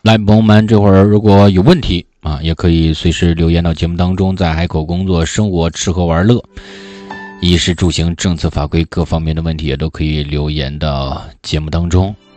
来，朋友们，这会儿如果有问题啊，也可以随时留言到节目当中，在海口工作、生活、吃喝玩乐、衣食住行、政策法规各方面的问题，也都可以留言到节目当中。